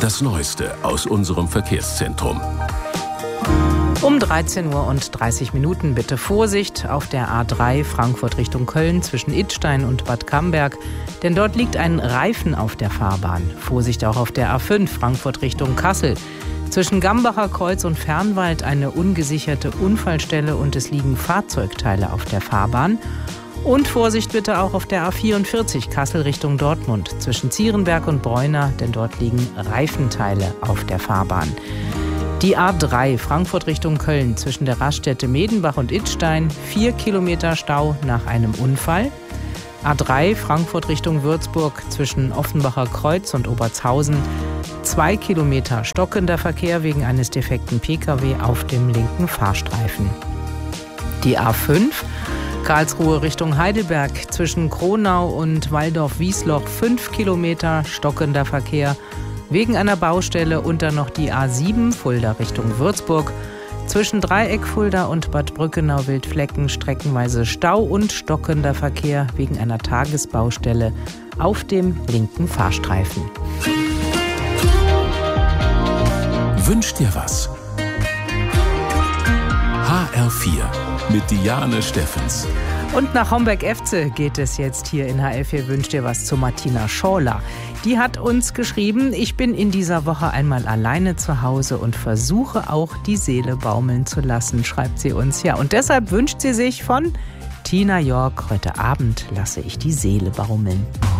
Das Neueste aus unserem Verkehrszentrum. Um 13:30 Uhr bitte Vorsicht auf der A3 Frankfurt Richtung Köln zwischen Idstein und Bad Camberg, denn dort liegt ein Reifen auf der Fahrbahn. Vorsicht auch auf der A5 Frankfurt Richtung Kassel. Zwischen Gambacher Kreuz und Fernwald eine ungesicherte Unfallstelle und es liegen Fahrzeugteile auf der Fahrbahn. Und Vorsicht bitte auch auf der A44 Kassel Richtung Dortmund zwischen Zierenberg und Bräuna, denn dort liegen Reifenteile auf der Fahrbahn. Die A3 Frankfurt Richtung Köln zwischen der Raststätte Medenbach und Idstein, 4 Kilometer Stau nach einem Unfall. A3 Frankfurt Richtung Würzburg zwischen Offenbacher Kreuz und Obertshausen, 2 Kilometer stockender Verkehr wegen eines defekten Pkw auf dem linken Fahrstreifen. Die A5 Karlsruhe Richtung Heidelberg zwischen Kronau und Waldorf-Wiesloch, 5 Kilometer stockender Verkehr wegen einer Baustelle und dann noch die A7 Fulda Richtung Würzburg. Zwischen Dreieck Fulda und Bad Brückenau-Wildflecken streckenweise Stau und stockender Verkehr wegen einer Tagesbaustelle auf dem linken Fahrstreifen. Wünsch dir was? HR4 mit Diane Steffens. Und nach Homberg-Efze geht es jetzt hier in HR4 Wünsch dir was zu Martina Schorler. Die hat uns geschrieben, ich bin in dieser Woche einmal alleine zu Hause und versuche auch die Seele baumeln zu lassen, schreibt sie uns. Ja, und deshalb wünscht sie sich von Tina York, heute Abend lasse ich die Seele baumeln.